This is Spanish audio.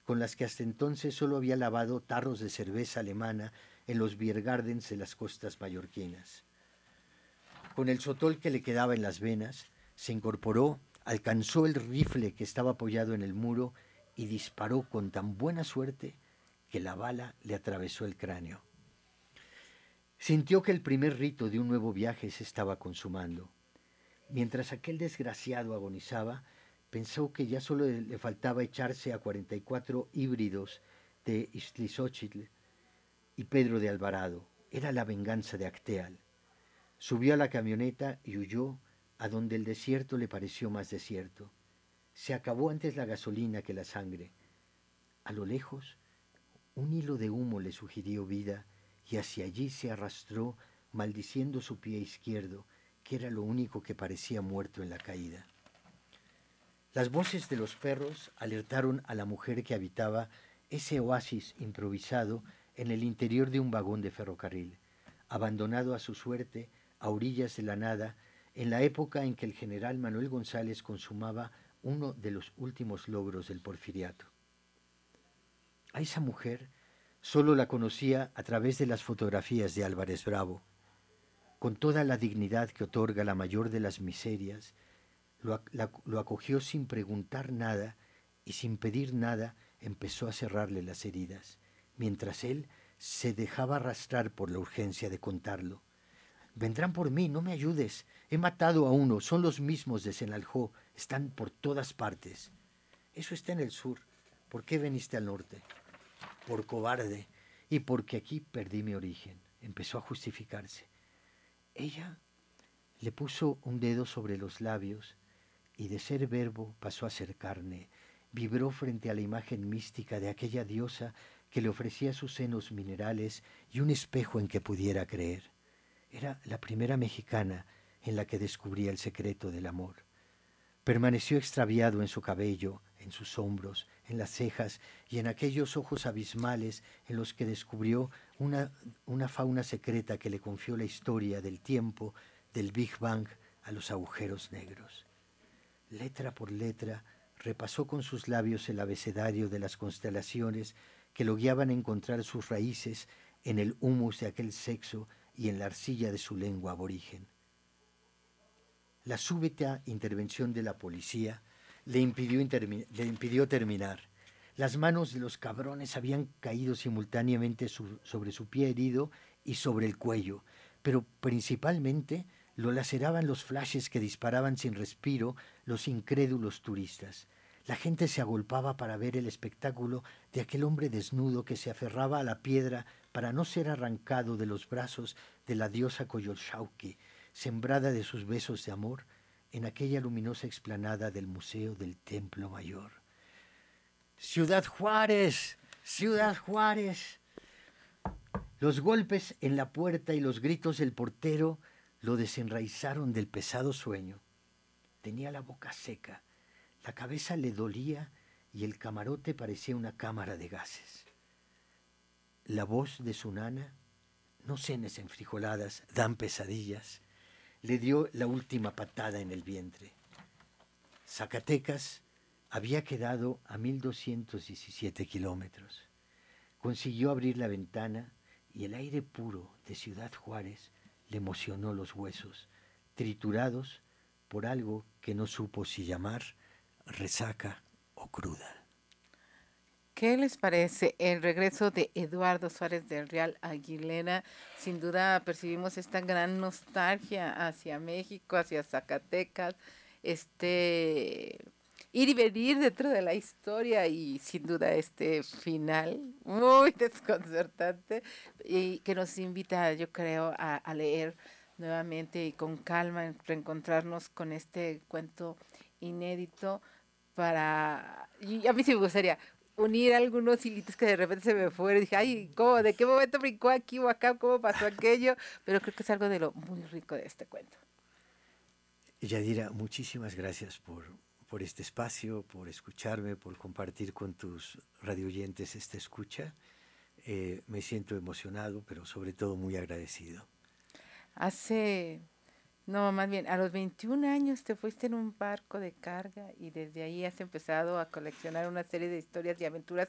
con las que hasta entonces solo había lavado tarros de cerveza alemana en los biergardens de las costas mallorquinas. Con el sotol que le quedaba en las venas, se incorporó, alcanzó el rifle que estaba apoyado en el muro y disparó con tan buena suerte que la bala le atravesó el cráneo. Sintió que el primer rito de un nuevo viaje se estaba consumando. Mientras aquel desgraciado agonizaba, pensó que ya solo le faltaba echarse a 44 híbridos de Ixtlilxóchitl y Pedro de Alvarado. Era la venganza de Acteal. Subió a la camioneta y huyó a donde el desierto le pareció más desierto. Se acabó antes la gasolina que la sangre. A lo lejos, un hilo de humo le sugirió vida y hacia allí se arrastró, maldiciendo su pie izquierdo, que era lo único que parecía muerto en la caída. Las voces de los perros alertaron a la mujer que habitaba ese oasis improvisado en el interior de un vagón de ferrocarril, abandonado a su suerte a orillas de la nada, en la época en que el general Manuel González consumaba uno de los últimos logros del porfiriato. A esa mujer solo la conocía a través de las fotografías de Álvarez Bravo. Con toda la dignidad que otorga la mayor de las miserias, lo acogió sin preguntar nada y sin pedir nada empezó a cerrarle las heridas, mientras él se dejaba arrastrar por la urgencia de contarlo. Vendrán por mí, no me ayudes. He matado a uno, son los mismos de Senalhó, están por todas partes. Eso está en el sur. ¿Por qué veniste al norte? Por cobarde y porque aquí perdí mi origen. Empezó a justificarse. Ella le puso un dedo sobre los labios y de ser verbo pasó a ser carne. Vibró frente a la imagen mística de aquella diosa que le ofrecía sus senos minerales y un espejo en que pudiera creer. Era la primera mexicana en la que descubría el secreto del amor. Permaneció extraviado en su cabello, en sus hombros, en las cejas y en aquellos ojos abismales en los que descubrió una fauna secreta que le confió la historia del tiempo, del Big Bang a los agujeros negros. Letra por letra, repasó con sus labios el abecedario de las constelaciones que lo guiaban a encontrar sus raíces en el humus de aquel sexo y en la arcilla de su lengua aborigen. La súbita intervención de la policía le impidió terminar. Las manos de los cabrones habían caído simultáneamente sobre su pie herido y sobre el cuello, pero principalmente lo laceraban los flashes que disparaban sin respiro los incrédulos turistas. La gente se agolpaba para ver el espectáculo de aquel hombre desnudo que se aferraba a la piedra para no ser arrancado de los brazos de la diosa Coyolxauhqui, sembrada de sus besos de amor en aquella luminosa explanada del Museo del Templo Mayor. ¡Ciudad Juárez! ¡Ciudad Juárez! Los golpes en la puerta y los gritos del portero lo desenraizaron del pesado sueño. Tenía la boca seca, la cabeza le dolía y el camarote parecía una cámara de gases. La voz de su nana, no cenes enfrijoladas, dan pesadillas, le dio la última patada en el vientre. Zacatecas había quedado a 1217 kilómetros. Consiguió abrir la ventana y el aire puro de Ciudad Juárez le emocionó los huesos, triturados por algo que no supo si llamar resaca o cruda. ¿Qué les parece el regreso de Eduardo Suárez del Real Aguilera? Sin duda percibimos esta gran nostalgia hacia México, hacia Zacatecas, ir y venir dentro de la historia y sin duda este final muy desconcertante y que nos invita, yo creo, a leer nuevamente y con calma, reencontrarnos con este cuento inédito y a mí sí me gustaría unir algunos hilitos que de repente se me fueron y dije, ay, ¿cómo? ¿De qué momento brincó aquí o acá? ¿Cómo pasó aquello? Pero creo que es algo de lo muy rico de este cuento. Yadira, muchísimas gracias por este espacio, por escucharme, por compartir con tus radioyentes esta escucha. Me siento emocionado, pero sobre todo muy agradecido. No, más bien, a los 21 años te fuiste en un barco de carga y desde ahí has empezado a coleccionar una serie de historias y aventuras